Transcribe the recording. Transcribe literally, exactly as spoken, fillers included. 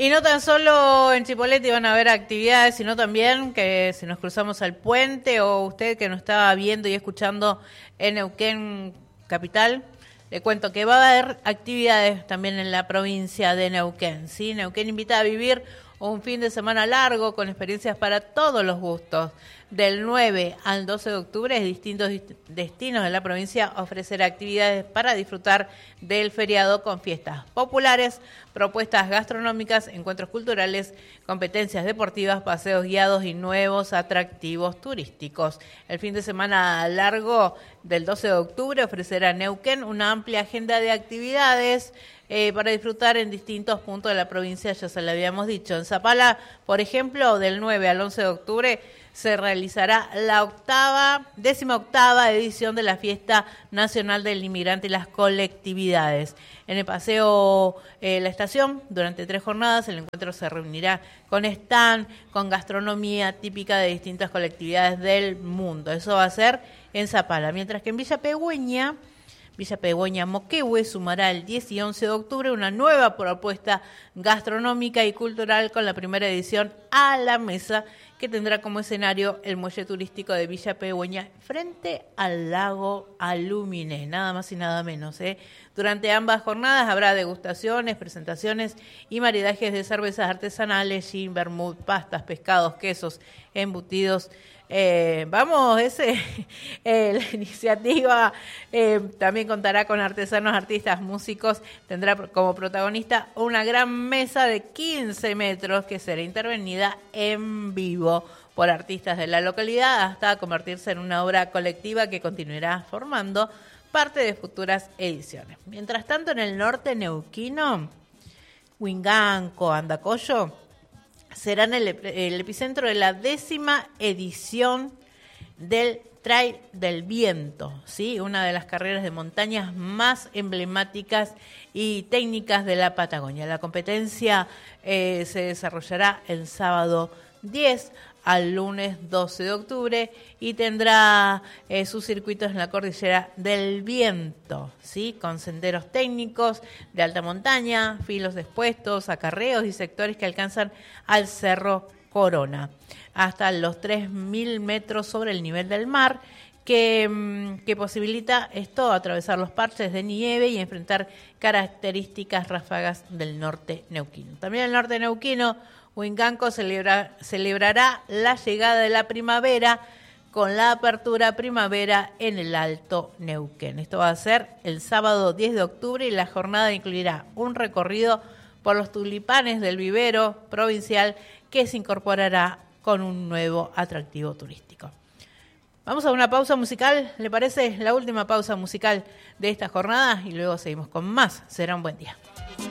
Y no tan solo en Chipoleti van a haber actividades, sino también que si nos cruzamos al puente o usted que nos estaba viendo y escuchando en Neuquén Capital, le cuento que va a haber actividades también en la provincia de Neuquén, ¿sí? Neuquén invita a vivir un fin de semana largo con experiencias para todos los gustos. Del nueve al doce de octubre, distintos dist- destinos de la provincia ofrecerá actividades para disfrutar del feriado con fiestas populares, propuestas gastronómicas, encuentros culturales, competencias deportivas, paseos guiados y nuevos atractivos turísticos. El fin de semana largo del doce de octubre ofrecerá Neuquén una amplia agenda de actividades eh, para disfrutar en distintos puntos de la provincia, ya se lo habíamos dicho. En Zapala, por ejemplo, del nueve al once de octubre, se realizará la octava, décima octava edición de la Fiesta Nacional del Inmigrante y las colectividades. En el Paseo eh, La Estación, durante tres jornadas, el encuentro se reunirá con stand, con gastronomía típica de distintas colectividades del mundo. Eso va a ser en Zapala. Mientras que en Villa Pegüeña, Villa Pegüeña Moquehue sumará el diez y once de octubre una nueva propuesta gastronómica y cultural con la primera edición A la Mesa, que tendrá como escenario el muelle turístico de Villa Pegüeña frente al lago Aluminé, nada más y nada menos. ¿eh? Durante ambas jornadas habrá degustaciones, presentaciones y maridajes de cervezas artesanales, gin, vermut, pastas, pescados, quesos, embutidos. Eh, vamos, ese, eh, la iniciativa eh, también contará con artesanos, artistas, músicos. Tendrá como protagonista una gran mesa de quince metros que será intervenida en vivo por artistas de la localidad hasta convertirse en una obra colectiva que continuará formando parte de futuras ediciones. Mientras tanto, en el norte neuquino, Huinganco, Andacollo, serán el, el epicentro de la décima edición del Trail del Viento, ¿sí? Una de las carreras de montañas más emblemáticas y técnicas de la Patagonia. La competencia eh, se desarrollará el sábado diez al lunes doce de octubre y tendrá eh, sus circuitos en la cordillera del Viento, ¿sí? Con senderos técnicos de alta montaña, filos expuestos, acarreos y sectores que alcanzan al Cerro Corona, hasta los tres mil metros sobre el nivel del mar, que, que posibilita esto atravesar los parches de nieve y enfrentar características ráfagas del norte neuquino. También el norte neuquino, Huinganco celebra, celebrará la llegada de la primavera con la apertura primavera en el Alto Neuquén. Esto va a ser el sábado diez de octubre y la jornada incluirá un recorrido por los tulipanes del vivero provincial que se incorporará con un nuevo atractivo turístico. Vamos a una pausa musical, ¿le parece? La última pausa musical de esta jornada y luego seguimos con más. Será un buen día.